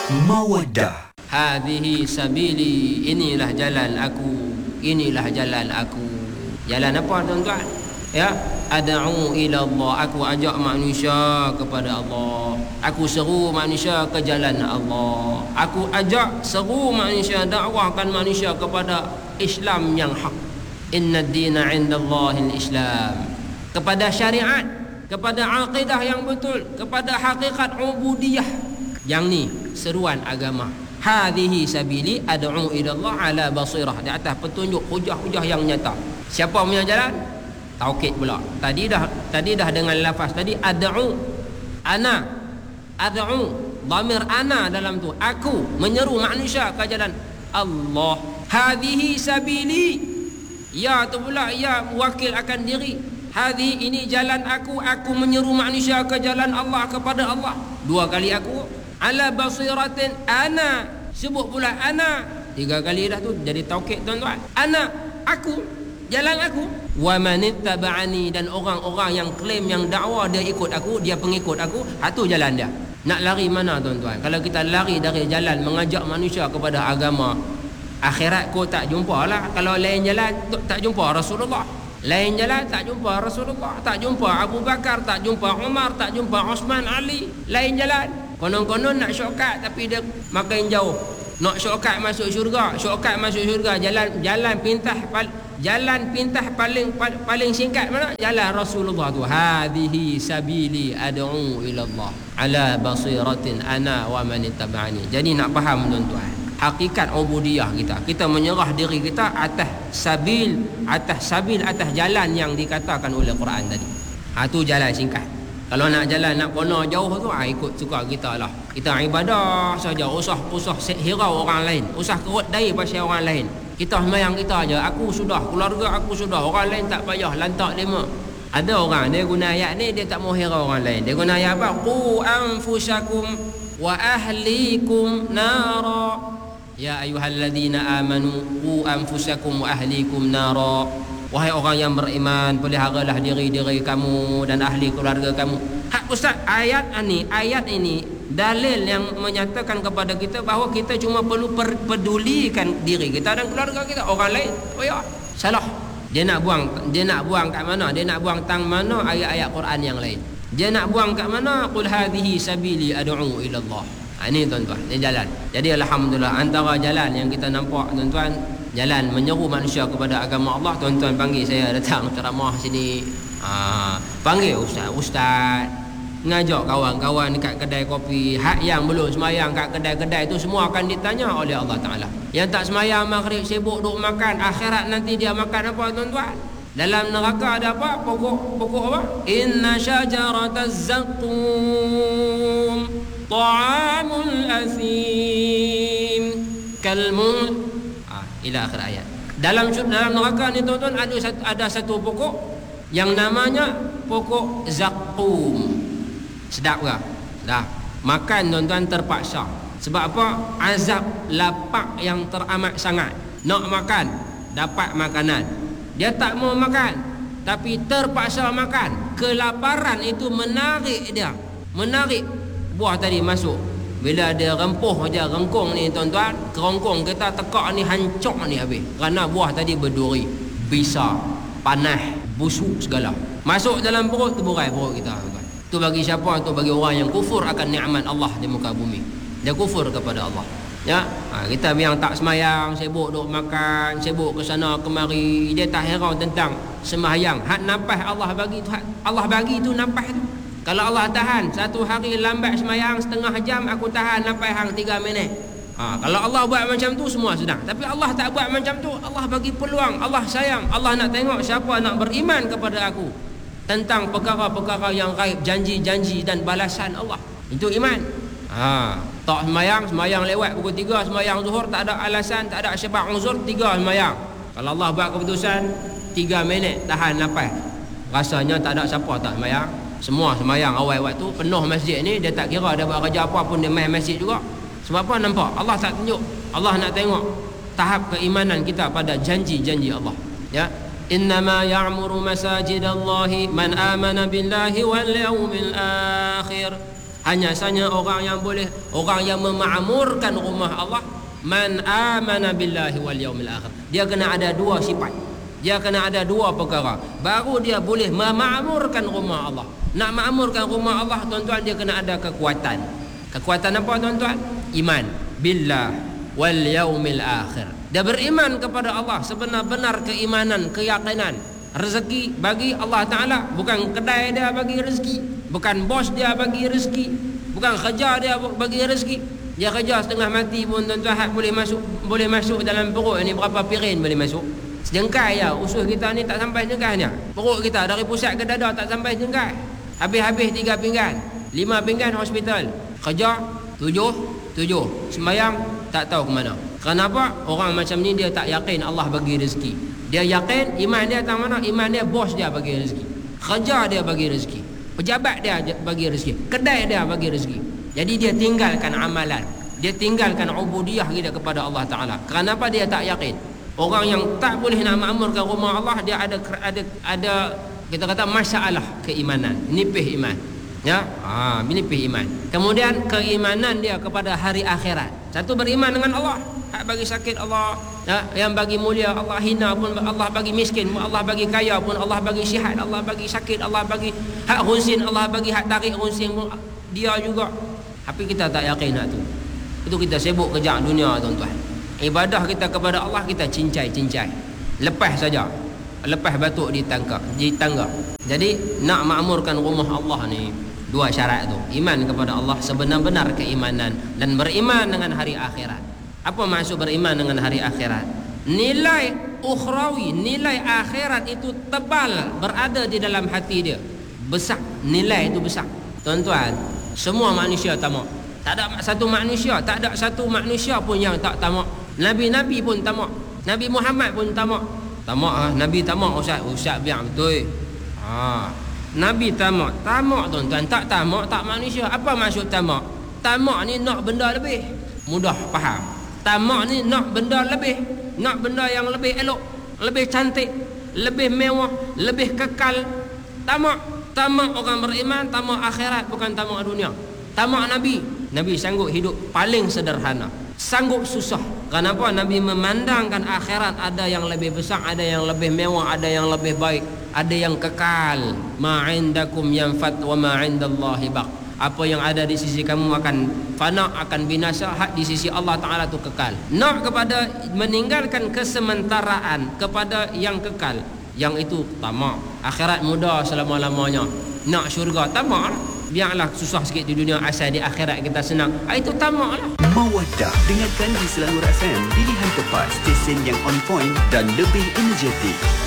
Mawaddah. Hadhihi sabili, inilah jalan aku, inilah jalan aku. Jalan apa tuan-tuan? Ya, ad'u ila Allah, aku ajak manusia kepada Allah. Aku seru manusia ke jalan Allah. Aku ajak seru manusia, dakwahkan manusia kepada Islam yang hak. Inna ad-dina 'indallahi al-Islam. Kepada syariat, kepada akidah yang betul, kepada hakikat ubudiyah. Yang ni seruan agama. Hadhihi sabili ad'u ila Allah ala basirah, di atas petunjuk hujah-hujah yang nyata. Siapa punya jalan? Taukid pula. Tadi dah dengan lafaz tadi ad'u, ana, ad'u, dhamir ana dalam tu, aku menyeru manusia ke jalan Allah. Hadhihi sabili, ya tu pula ya wakil akan diri. Hadhi, ini jalan aku menyeru manusia ke jalan Allah, kepada Allah. Dua kali aku. Ala basiratin, ana, sebut pula ana. Tiga kali dah tu jadi taukid tuan-tuan. Ana, aku, jalan aku. Wa manittaba'ani, dan orang-orang yang klaim, yang dakwa dia ikut aku, dia pengikut aku, itu jalan dia. Nak lari mana tuan-tuan? Kalau kita lari dari jalan mengajak manusia kepada agama, akhirat kau tak jumpa lah. Kalau lain jalan tak jumpa Rasulullah, lain jalan tak jumpa Rasulullah, tak jumpa Abu Bakar, tak jumpa Umar, tak jumpa Osman, Ali. Lain jalan. Konon-konon nak shortcut tapi dia makin jauh. Nak shortcut masuk syurga, shortcut masuk syurga, jalan pintas paling singkat mana? Jalan Rasulullah tu. Hadhihi sabili ad'u ila Allah ala basiratin ana wa man ittaba'ani. Jadi nak faham tuan-tuan, hakikat ubudiyah kita menyerah diri kita atas sabil, atas jalan yang dikatakan oleh Quran tadi. Tu jalan singkat. Kalau nak jalan, nak kena jauh tu, ikut suka kita lah. Kita ibadah saja, usah hirau orang lain, usah kerut dai pasal orang lain. Kita sembahyang kita aja, aku sudah, keluarga aku sudah, orang lain tak payah lantak lima. Ada orang dia guna ayat ni, dia tak mau hirau orang lain. Dia guna ayat apa? Qu anfusakum wa ahlikum nara. Ya ayyuhalladzina amanu qu anfusakum wa ahlikum nara. Wahai orang yang beriman, peliharalah diri-diri kamu dan ahli keluarga kamu. Hak Ustaz, ayat ini dalil yang menyatakan kepada kita bahawa kita cuma perlu pedulikan diri kita dan keluarga kita. Orang lain, oh ya, salah. Dia nak buang kat mana? Dia nak buang tang mana ayat-ayat Quran yang lain? Dia nak buang kat mana? Qul hadhihi sabili ad'u ila Allah. Ini tuan-tuan, ini jalan. Jadi alhamdulillah, antara jalan yang kita nampak tuan-tuan, jalan menyeru manusia kepada agama Allah. Tuan-tuan panggil saya datang ceramah sini, panggil ustaz, ngajak kawan-kawan dekat kedai kopi. Hak yang belum semayang kat kedai-kedai itu semua akan ditanya oleh Allah Ta'ala. Yang tak semayang maghrib, sibuk duk makan, akhirat nanti dia makan apa tuan-tuan? Dalam neraka ada apa? Pokok apa? Inna syajarataz zaqqum ta'amul asim kalmul, ila akhir ayat. Dalam neraka ni tuan-tuan ada satu pokok yang namanya pokok zaqqum. Sedap ke? Sedap. Makan tuan-tuan terpaksa. Sebab apa? Azab lapar yang teramat sangat. Nak makan, dapat makanan, dia tak mau makan tapi terpaksa makan. Kelaparan itu menarik dia, menarik buah tadi masuk. Bila dia rempuh je rengkung ni tuan-tuan, kerongkong kita tekak ni hancur ni habis. Kerana buah tadi berduri, bisa, panas, busuk segala. Masuk dalam perut, terburai perut kita tuan-tuan. Tu bagi siapa? Tu bagi orang yang kufur akan nikmat Allah di muka bumi. Dia kufur kepada Allah. Ya, kita yang tak semayang, sibuk duk makan, sibuk ke sana kemari, dia tak heran tentang sembahyang. Hak nafas Allah bagi tu, Allah bagi tu nafas tu. Kalau Allah tahan satu hari lambat semayang setengah jam, aku tahan nafas hang 3 minit. Kalau Allah buat macam tu semua sedang. Tapi Allah tak buat macam tu. Allah bagi peluang, Allah sayang. Allah nak tengok siapa nak beriman kepada aku tentang perkara-perkara yang gaib, janji-janji dan balasan Allah. Itu iman. Tak semayang lewat pukul 3, semayang zuhur tak ada alasan, tak ada sebab uzur, 3 semayang. Kalau Allah buat keputusan 3 minit tahan nafas, rasanya tak ada siapa tak semayang. Semua semayang awal waktu, penuh masjid ni. Dia tak kira dia buat kerja apa pun, dia main masjid juga. Sebab apa? Nampak Allah tak tunjuk. Allah nak tengok tahap keimanan kita pada janji-janji Allah. Ya, innama ya'muru masajidallahi man amana billahi wal yawmil akhir. Hanya saja orang yang mema'murkan rumah Allah, man amana billahi wal yaumil akhir. Dia kena ada dua sifat. Dia kena ada dua perkara. Baru dia boleh mema'murkan rumah Allah. Nak ma'murkan rumah Allah, tuan-tuan, dia kena ada kekuatan. Kekuatan apa, tuan-tuan? Iman billah wal yaumil akhir. Dia beriman kepada Allah sebenar-benar keimanan, keyakinan. Rezeki bagi Allah Ta'ala, bukan kedai dia bagi rezeki, bukan bos dia bagi rezeki, bukan kerja dia bagi rezeki. Dia kerja setengah mati pun, tuan-tuan, boleh masuk dalam perut ni berapa pirin boleh masuk. Sejengkai ya, usus kita ni tak sampai sejengkainya. Perut kita dari pusat ke dada tak sampai sejengkai. Habis-habis 3 pinggan, 5 pinggan hospital. Kerja 7 sembayang tak tahu ke mana. Kenapa? Orang macam ni dia tak yakin Allah bagi rezeki. Dia yakin iman dia tak mana, iman dia bos dia bagi rezeki, kerja dia bagi rezeki, pejabat dia bagi rezeki, kedai dia bagi rezeki. Jadi dia tinggalkan amalan, dia tinggalkan ubudiyah kita kepada Allah Ta'ala. Kenapa dia tak yakin? Orang yang tak boleh nak makmurkan rumah Allah, dia ada kita kata masalah keimanan, nipih iman. Ya, nipih iman. Kemudian keimanan dia kepada hari akhirat. Satu, beriman dengan Allah, hak bagi sakit Allah, ya, yang bagi mulia Allah, hina pun Allah bagi, miskin pun Allah bagi, kaya pun Allah bagi, sihat Allah bagi, sakit Allah bagi, hak hunsin Allah bagi, hak tarik hunsin pun dia juga. Tapi kita tak yakin hak tu. Itu kita sibuk kejar dunia, tuan-tuan. Ibadah kita kepada Allah kita cincai. Lepas saja. Lepas batuk di tangga. Jadi nak makmurkan rumah Allah ni, dua syarat tu. Iman kepada Allah sebenar-benar keimanan, dan beriman dengan hari akhirat. Apa maksud beriman dengan hari akhirat? Nilai ukhrawi, nilai akhirat itu tebal, berada di dalam hati dia. Besar, nilai itu besar. Tuan-tuan, semua manusia tamak. Tak ada satu manusia pun yang tak tamak. Nabi-nabi pun tamak. Nabi Muhammad pun tamak. Nabi tamak, Ustaz biar betul. Nabi tamak, tuan-tuan. Tak tamak, tak manusia. Apa maksud tamak? Tamak ni nak benda lebih. Mudah faham. Tamak ni nak benda lebih, nak benda yang lebih elok, lebih cantik, lebih mewah, lebih kekal. Tamak orang beriman, tamak akhirat, bukan tamak dunia. Tamak Nabi sanggup hidup paling sederhana, sanggup susah. Kenapa? Nabi memandangkan akhirat ada yang lebih besar, ada yang lebih mewah, ada yang lebih baik, ada yang kekal. Ma 'indakum yanfat wa ma 'indallahi baq. Apa yang ada di sisi kamu akan fana, akan binasa. Hak di sisi Allah Ta'ala tu kekal. Nak kepada meninggalkan kesementaraan kepada yang kekal, yang itu tamak. Akhirat mudah selama-lamanya. Nak syurga tamak. Biarlah susah sikit di dunia, asal di akhirat kita senang. Itu tamak lah. Mawaddah, dengarkan di Selangor FM, pilihan tepat, stesen yang on point dan lebih energetik.